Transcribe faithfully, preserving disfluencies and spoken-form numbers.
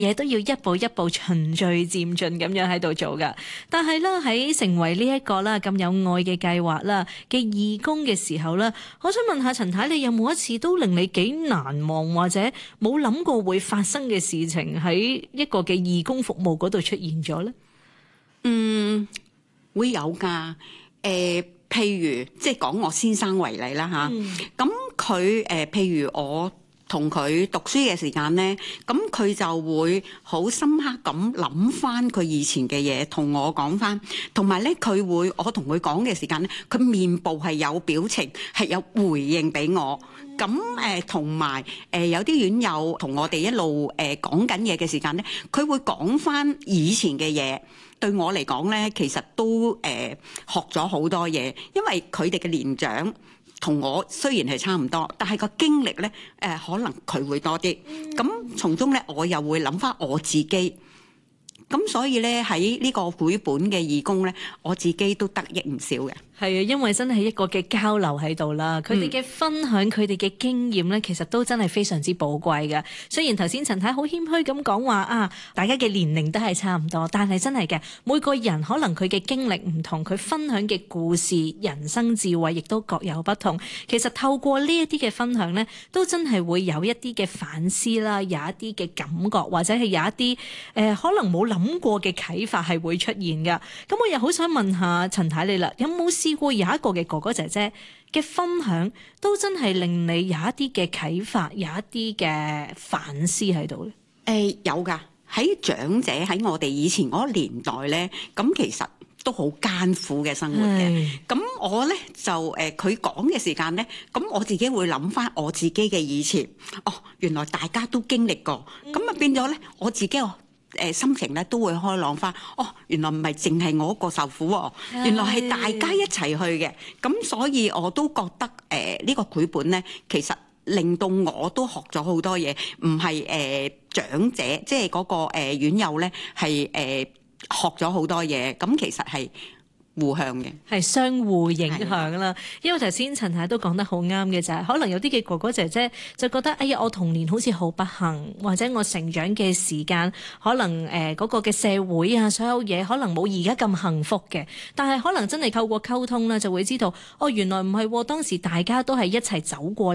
嘢都要一步一步循序漸進咁樣喺度做噶。但係咧喺成為呢一個啦咁有愛嘅計劃啦嘅義工嘅時候咧，我想問下陳太，你有冇一次都令你幾難忘或者冇諗過會發生嘅事情喺一個嘅義工服務嗰度出現咗咧？ 嗯，會有噶。誒、呃，譬如即係講我先生為例啦吓，咁佢誒，譬如我同佢讀書嘅時間咧，咁佢就會好深刻咁諗翻佢以前嘅嘢，同我講翻，同埋咧佢會我同佢講嘅時間咧，佢面部係有表情，係有回應俾我。咁誒同埋誒有啲院友同我哋一路誒講緊嘢嘅時間咧，佢會講翻以前嘅嘢。對我嚟講咧，其實都誒、呃、學咗好多嘢，因為佢哋嘅年長同我雖然係差唔多，但係個經歷咧誒、呃、可能佢會多啲。咁從中咧，我又會諗翻我自己。咁所以咧喺呢個繪本嘅義工咧，我自己都得益唔少嘅。 係啊，因為真係一個嘅交流喺度啦，佢哋嘅分享，佢哋嘅經驗咧，其實都真係非常之寶貴嘅。雖然頭先陳太好謙虛咁講話啊，大家嘅年齡都係差唔多，但係真係嘅，每個人可能佢嘅經歷唔同，佢分享嘅故事、人生智慧亦都各有不同。其實透過呢一啲嘅分享咧，都真係會有一啲嘅反思啦，有一啲嘅感覺，或者係有一啲誒、呃、可能冇諗過嘅啟發係會出現噶。咁我又好想問下陳太你啦，有冇試過有一個嘅哥哥姐姐嘅分享，都真係令你有一啲嘅啟發，有一啲嘅反思喺度咧？ 誒、呃、有㗎，喺長者喺我哋以前嗰個年代咧，咁其實都好艱苦嘅生活嘅。咁我咧就誒佢講嘅時間咧，咁我自己會諗翻我自己嘅以前，哦，原來大家都經歷過，咁啊、嗯、變咗咧我自己哦。誒心情咧都會開朗翻，哦，原來唔係淨係我一個受苦喎，原來係大家一齊去嘅，咁所以我都覺得誒呢、呃呢個繪本咧，其實令到我都學咗好多嘢，唔係誒長者，即係嗰個誒院友咧係誒學咗好多嘢，咁其實係互向嘅， 係相互影響啦。因為頭先陳太都講得好啱嘅就係，可能有啲嘅哥哥姐姐就覺得，哎呀，我童年好似好不幸，或者我成長嘅時間可能誒嗰、呃嗰個嘅社會啊，所有嘢可能冇而家咁幸福嘅。但係可能真係透過溝通啦，就會知道，哦，原來唔係喎，當時大家都係一齊走過。